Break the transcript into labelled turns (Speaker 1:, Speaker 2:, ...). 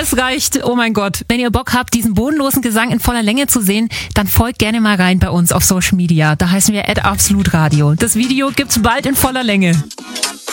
Speaker 1: Es reicht, oh mein Gott. Wenn ihr Bock habt, diesen bodenlosen Gesang in voller Länge zu sehen, dann folgt gerne mal rein bei uns auf Social Media. Da heißen wir @absolutradio. Das Video gibt's bald in voller Länge.